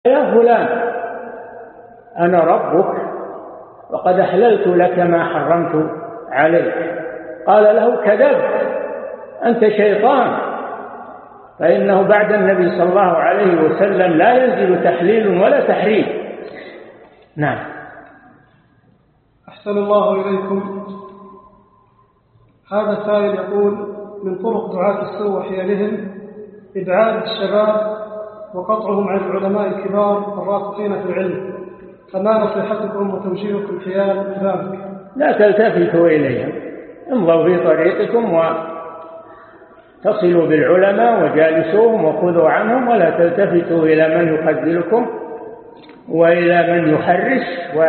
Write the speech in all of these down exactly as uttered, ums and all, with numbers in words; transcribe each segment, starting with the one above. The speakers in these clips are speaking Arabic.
يا فلان أنا ربك وقد أحللت لك ما حرمت عليك، قال له كذبت أنت شيطان، فإنه بعد النبي صلى الله عليه وسلم لا ينزل تحليل ولا تحريم. نعم. أحسن الله إليكم. هذا سائل يقول: من طرق دعاة السوء وحيلهم إبعاد الشباب وقطعهم عن العلماء الكبار الراسخين في العلم، فما نصيحتكم وتوجيهكم حيال ذلك؟ لا تلتفتوا إليهم، امضوا في طريقكم وتصلوا بالعلماء وجالسوهم وخذوا عنهم، ولا تلتفتوا إلى من يخذلكم وإلى من يحرش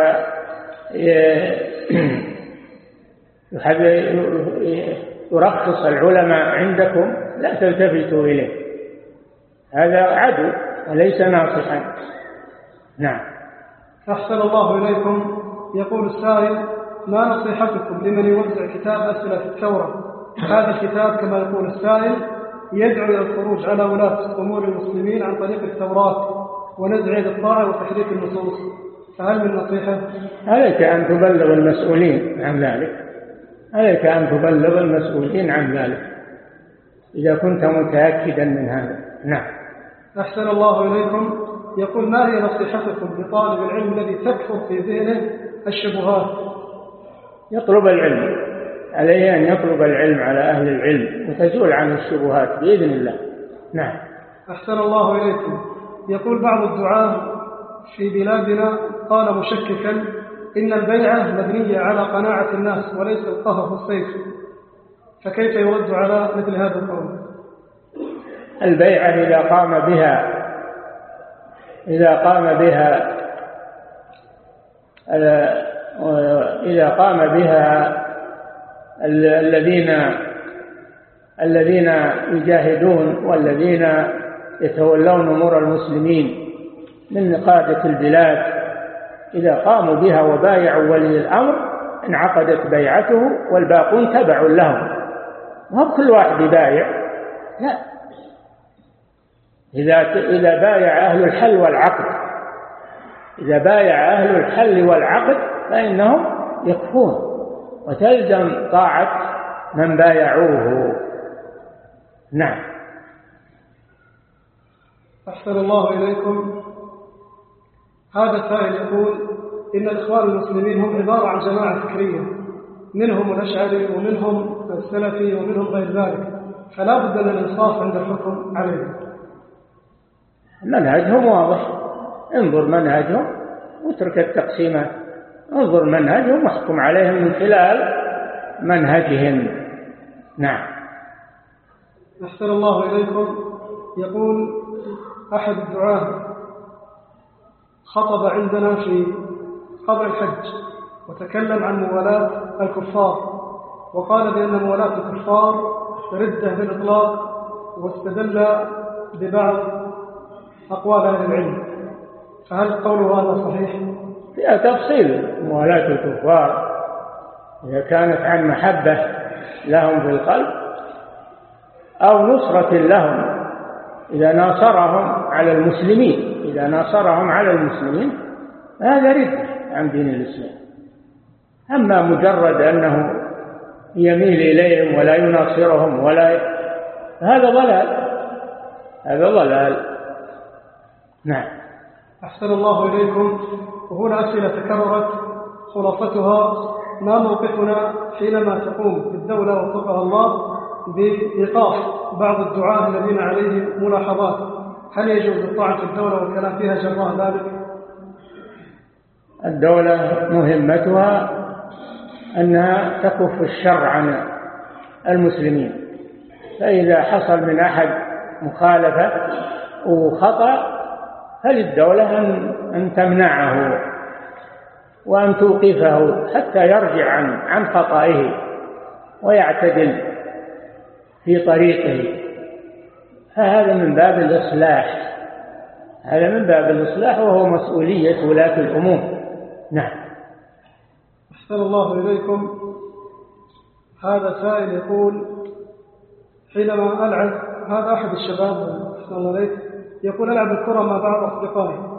ويرخص العلماء عندكم، لا تلتفتوا إليه، هذا عدو وليس ناصحا. نعم. أحسن الله إليكم. يقول السائل: ما نصيحتكم لمن يوزع كتاب أسئلة الثورة؟ هذا الكتاب كما يقول السائل يدعو إلى الخروج على ولاة أمور المسلمين عن طريق الثورات ونزع الطاعة وتحريف النصوص، فهل من نصيحة؟ عليك أن تبلغ المسؤولين عن ذلك، عليك أن تبلغ المسؤولين عن ذلك إذا كنت متأكدا من هذا. نعم. أحسن الله إليكم. يقول: ما هي نصيحتكم لطالب العلم الذي تكثر في ذهنه الشبهات؟ يطلب العلم، عليه أن يطلب العلم على أهل العلم وتزول عنه الشبهات بإذن الله. نعم. أحسن الله إليكم. يقول بعض الدعاة في بلادنا قال مشككا: إن البيعة مبنية على قناعة الناس وليس القهر والسيف، فكيف يرد على مثل هذا القول؟ البيعة إذا قام بها إذا قام بها إذا قام بها الذين الذين يجاهدون والذين يتولون أمور المسلمين من قادة البلاد، إذا قاموا بها وبايعوا ولي الأمر انعقدت بيعته والباقون تبع لهم، وهم كل واحد يبايع، لا، إذا إذا بايع أهل الحل والعقد إذا بايع أهل الحل والعقد فإنهم يكفون وتلزم طاعة من بايعوه. نعم. أحسن الله إليكم. هذا سائل يقول: إن الإخوان المسلمين هم عبارة عن جماعة فكرية، منهم الأشعري ومنهم السلفي ومنهم غير ذلك، فلا بد من الإنصاف عند الحكم عليهم. منهجهم واضح، انظر منهجهم واترك التقسيمات، انظر منهجهم واحكم عليهم من خلال منهجهم. نعم. أحسن الله إليكم. يقول أحد الدعاة: خطب عندنا في قبر الحج وتكلم عن موالاة الكفار، وقال بأن موالاة الكفار ردة بالإطلاق، واستدل ببعض أقوال أهل العلم، فهل قوله هذا صحيح؟ فيها تفصيل موالاة الكفار، إذا كانت عن محبة لهم في القلب أو نصرة لهم، إذا ناصرهم على المسلمين إذا ناصرهم على المسلمين هذا رد عن دين الإسلام. أما مجرد أنه يميل إليهم ولا يناصرهم ولا ي... هذا ضلال هذا ضلال. نعم. أحسن الله إليكم. وهنا أسئلة تكررت خلاصتها: ما موقفنا حينما تقوم الدولة وفقها الله بإيقاف بعض الدعاة الذين عليهم ملاحظات؟ هل يجوز الطعن في الدولة والكلام فيها جراء ذلك؟ الدولة مهمتها أنها تكف الشر عن المسلمين، فإذا حصل من أحد مخالفة وخطأ فللدولة أن تمنعه وأن توقفه حتى يرجع عن عن خطئه ويعتدل في طريقه، فهذا من باب الإصلاح هذا من باب الإصلاح وهو مسؤولية ولاة الأمور. نعم. أحسن الله إليكم. هذا سائل يقول: حينما ألعب، هذا أحد الشباب أحسن الله إليك، يقول: ألعب الكرة مع بعض أصدقائي